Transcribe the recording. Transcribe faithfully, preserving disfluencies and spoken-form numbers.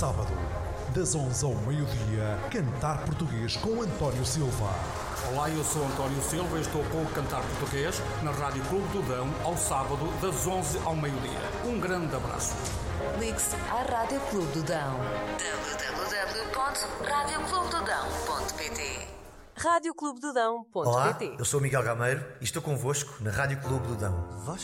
sábado, das onze ao meio-dia, Cantar Português com António Silva. Olá, eu sou António Silva e estou com o Cantar Português na Rádio Clube do Dão, ao sábado, das onze ao meio-dia. Um grande abraço. Ligue-se à Rádio Clube do Dão. w w w ponto rádio clube do dão ponto p t rádio clube do dão ponto p t. Olá, eu sou o Miguel Gameiro e estou convosco na Rádio Clube do Dão. Vós